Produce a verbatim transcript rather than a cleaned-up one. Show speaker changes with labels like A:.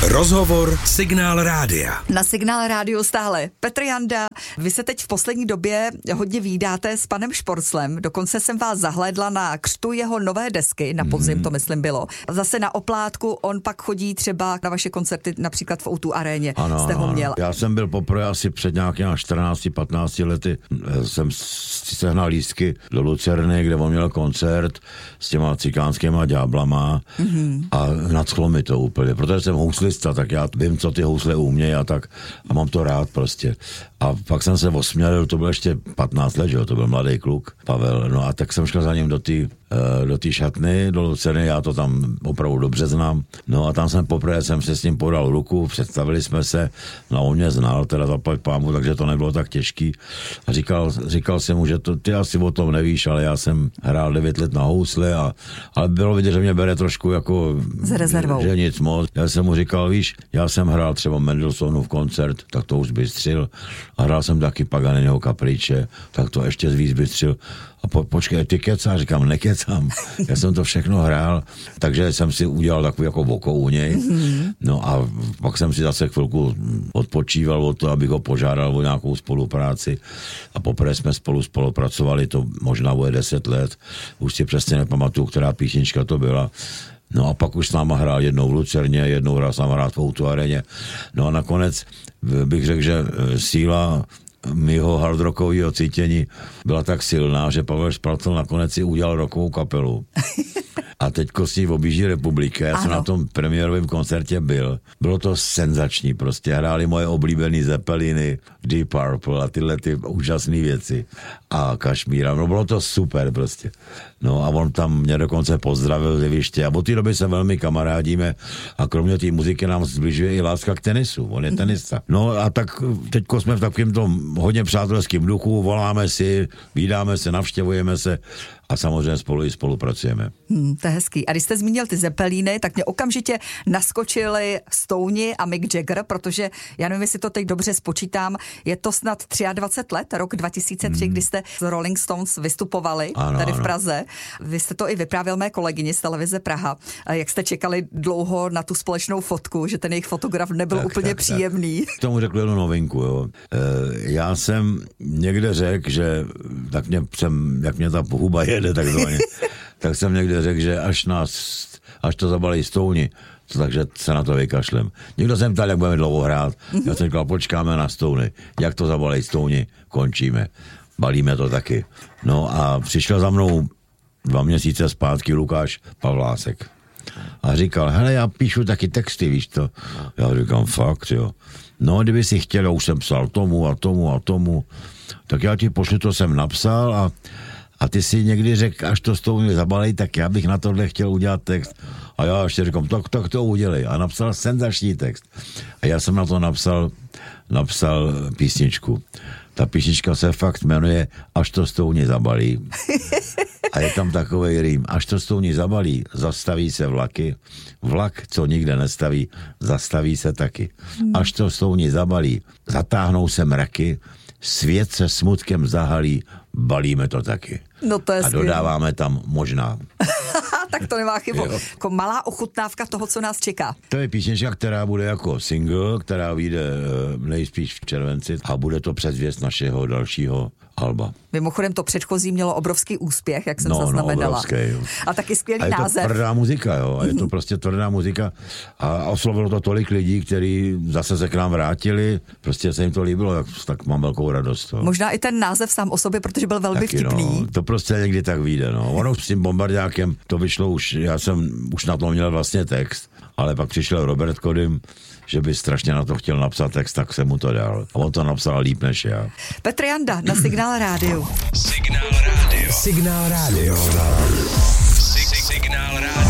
A: Rozhovor Signál Rádia.
B: Na Signál Rádiu stále Petr Janda. Vy se teď v poslední době hodně vídáte s panem Šporclem. Dokonce jsem vás zahlédla na křtu jeho nové desky, na podzim to myslím bylo. Zase na oplátku, on pak chodí třeba na vaše koncerty, například v ó dva aréně.
C: Ano,
B: jste ho měl.
C: Já jsem byl poprvé asi před nějakými čtrnácti patnácti lety. Jsem si sehnal lístky do Lucerny, kde on měl koncert s těma cikánskýma ďáblama mm-hmm. a nadchlo mi to úplně, protože jsem houslista, tak já vím, co ty housle umějí a tak a mám to rád prostě. A pak jsem se osmělil, to byl ještě patnáct let, že jo, to byl mladý kluk, Pavel, no a tak jsem šel za ním do té do té šatny, do Lucerny, já to tam opravdu dobře znám. No a tam jsem poprvé jsem se s ním podal ruku, představili jsme se, no a on mě znal, teda zaplať pámu, takže to nebylo tak těžký. A říkal, říkal jsem mu, že to, ty asi o tom nevíš, ale já jsem hrál devět let na housle, a, ale bylo vidět, že mě bere trošku jako...
B: S rezervou.
C: Že nic moc. Já jsem mu říkal, víš, já jsem hrál třeba Mendelssohnův koncert, tak to už zbystřil. A hrál jsem taky Paganiniho Kapriče, tak to ještě víc zbystřil. A po, počkej, ty kecá, říkám, nekecám. Já jsem to všechno hrál, takže jsem si udělal takový jako voko u něj. No a pak jsem si zase chvilku odpočíval od toho, abych ho požádal o nějakou spolupráci. A poprvé jsme spolu spolupracovali, to možná bude deset let. Už si přesně nepamatuju, která písnička to byla. No a pak už s náma hrál jednou v Lucerně, jednou hrál s náma hrát v ó dva aréně. No a nakonec bych řekl, že síla mýho hardrockového cítění byla tak silná, že Pavel Šporcl nakonec si udělal rockovou kapelu. A teďko s ní objíždí republika. Já ano. jsem na tom premiérovém koncertě byl. Bylo to senzační prostě. Hráli moje oblíbený Zeppeliny, Deep Purple a tyhle ty úžasné věci. A Kašmíra. No bylo to super prostě. No a on tam mě dokonce pozdravil z jeviště. A od té doby se velmi kamarádíme. A kromě té muziky nám zbližuje i láska k tenisu. On je tenista. No a tak teďko jsme v takovém tom hodně přátelském duchu. Voláme si, vídáme se, navštěvujeme se. A samozřejmě spolu i spolupracujeme.
B: Hmm, to je hezký. A když jste zmínil ty Zeppelíny, tak mě okamžitě naskočili Stouni a Mick Jagger, protože já nevím, jestli to teď dobře spočítám, je to snad dvacet tři let, rok dva tisíce tři, hmm. kdy jste s Rolling Stones vystupovali ano, tady v Praze. Ano. Vy jste to i vyprávěl mé kolegyni z televize Praha. Jak jste čekali dlouho na tu společnou fotku, že ten jejich fotograf nebyl tak, úplně tak, příjemný.
C: Tak. K tomu řekl jednu novinku, jo. E, já jsem někde řekl, že tak mě, jsem, jak mě ta huba jede takzvaně, tak jsem někde řekl, že až nás, až to zabalí Stouni, takže se na to vykašlem. Někdo jsem ptal, jak budeme dlouho hrát. Já jsem říkal, počkáme na Stouny. Jak to zabalí Stouni, končíme. Balíme to taky. No a přišel za mnou dva měsíce zpátky Lukáš Pavlásek. A říkal, hele, já píšu taky texty, víš to. Já říkám, fakt, jo. No, kdyby si chtěl, já už jsem psal tomu a tomu a tomu, tak já ti pošlu, to jsem napsal a A ty si někdy řekl, až to s tou mě zabalej, tak já bych na tohle chtěl udělat text. A já ještě říkám, tak, tak to udělej. A napsal senzační text. A já jsem na to napsal, napsal písničku. Ta písnička se fakt jmenuje Až to s tou mě zabalí. A je tam takovej rým. Až to s tou mě zabalí, zastaví se vlaky. Vlak, co nikde nestaví, zastaví se taky. Až to s tou mě zabalí, zatáhnou se mraky. Svět se smutkem zahalí, balíme to taky.
B: No to je
C: a
B: skvělý.
C: Dodáváme tam možná.
B: Tak to nemá chybu. Jako malá ochutnávka toho, co nás čeká.
C: To je písnička, která bude jako single, která vyjde nejspíš v červenci a bude to předzvěst našeho dalšího alba.
B: Mimochodem to předchozí mělo obrovský úspěch, jak jsem
C: no,
B: zaznamenala.
C: No, obrovský, jo.
B: A taky skvělý
C: a je
B: název.
C: To tvrdá muzika, jo. A je to prostě tvrdá muzika. A oslovilo to tolik lidí, kteří zase se k nám vrátili. Prostě se jim to líbilo, tak, tak mám velkou radost. To.
B: Možná i ten název sám o sobě, protože byl velmi
C: taky,
B: vtipný.
C: No, to prostě někdy tak vyjde, no. Ono s tím Bombardákem to vyšlo už, já jsem už na to měl vlastně text, ale pak přišel Robert Kodym, že by strašně na to chtěl napsat text, tak jsem mu to dal. A on to napsal líp než já.
B: Petr Janda na Signál Rádiu.
A: Signál Rádio. Signál Rádio.